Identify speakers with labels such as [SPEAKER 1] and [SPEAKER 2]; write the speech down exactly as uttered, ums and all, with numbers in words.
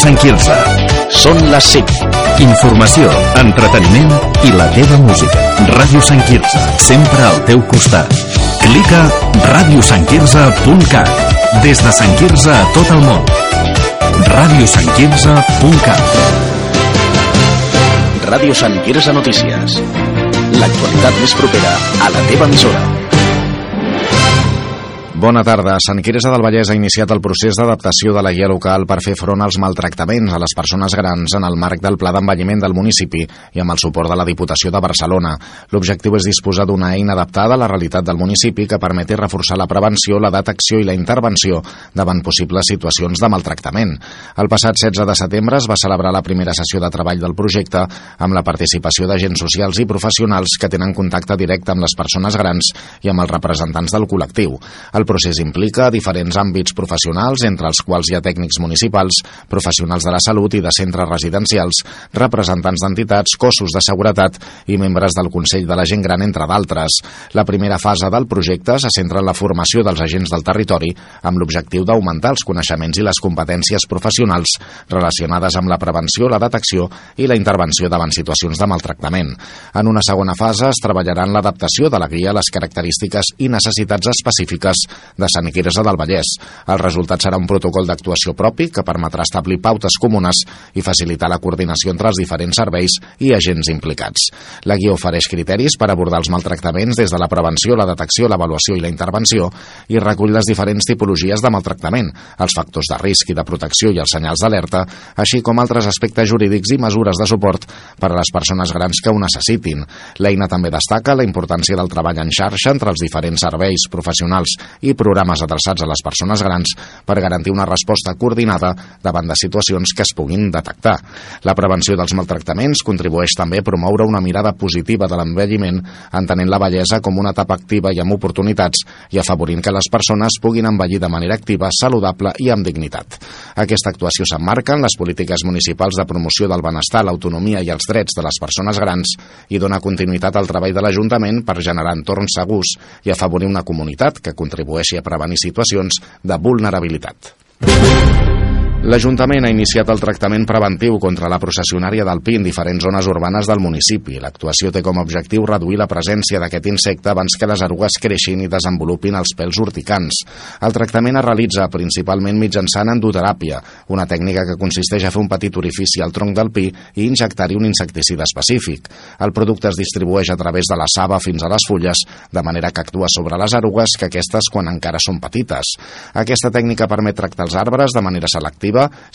[SPEAKER 1] Sant Quirze. Són les cinc. Informació, entreteniment i la teva música. Ràdio Sant Quirze, sempre al teu costat. Clica ràdio sant quirze punt cat. Des de Sant Quirze a tot el món. ràdio sant quirze punt cat. Ràdio Sant Quirze Notícies. L'actualitat més propera a la teva emissora.
[SPEAKER 2] Bona tarda. Sant Quirze del Vallès ha iniciat el procés d'adaptació de la guia local per fer front als maltractaments a les persones grans en el marc del pla d'envelliment del municipi i amb el suport de la Diputació de Barcelona. L'objectiu és disposar d'una eina adaptada a la realitat del municipi que permeti reforçar la prevenció, la detecció i la intervenció davant possibles situacions de maltractament. El passat setze de setembre es va celebrar la primera sessió de treball del projecte amb la participació d'agents socials i professionals que tenen contacte directe amb les persones grans i amb els representants del col·lectiu. El El procés implica diferents àmbits professionals, entre els quals hi ha tècnics municipals, professionals de la salut i de centres residencials, representants d'entitats, cossos de seguretat i membres del Consell de la Gent Gran, entre d'altres. La primera fase del projecte se centra en la formació dels agents del territori amb l'objectiu d'augmentar els coneixements i les competències professionals relacionades amb la prevenció, la detecció i la intervenció davant situacions de maltractament. En una segona fase es treballarà en l'adaptació de la guia a les característiques i necessitats específiques de Sant Quirze del Vallès. El resultat serà un protocol d'actuació propi que permetrà establir pautes comunes i facilitar la coordinació entre els diferents serveis i agents implicats. La guia ofereix criteris per abordar els maltractaments des de la prevenció, la detecció, l'avaluació i la intervenció i recull les diferents tipologies de maltractament, els factors de risc i de protecció i els senyals d'alerta, així com altres aspectes jurídics i mesures de suport per a les persones grans que ho necessitin. L'eina també destaca la importància del treball en xarxa entre els diferents serveis professionals i programes adreçats a les persones grans per garantir una resposta coordinada davant de situacions que es puguin detectar. La prevenció dels maltractaments contribueix també a promoure una mirada positiva de l'envelliment, entenent la vellesa com una etapa activa i amb oportunitats i afavorint que les persones puguin envellir de manera activa, saludable i amb dignitat. Aquesta actuació s'emmarca en les polítiques municipals de promoció del benestar, l'autonomia i els drets de les persones grans i dona continuïtat al treball de l'Ajuntament per generar entorns segurs i afavorir una comunitat que contribueixi a prevenir situacions de vulnerabilitat. L'Ajuntament ha iniciat el tractament preventiu contra la processionària del pi en diferents zones urbanes del municipi. L'actuació té com a objectiu reduir la presència d'aquest insecte abans que les erugues creixin i desenvolupin els pèls urticants. El tractament es realitza principalment mitjançant endoteràpia, una tècnica que consisteix a fer un petit orifici al tronc del pi i injectar-hi un insecticida específic. El producte es distribueix a través de la saba fins a les fulles, de manera que actua sobre les erugues que aquestes quan encara són petites. Aquesta tècnica permet tractar els arbres de manera selectiva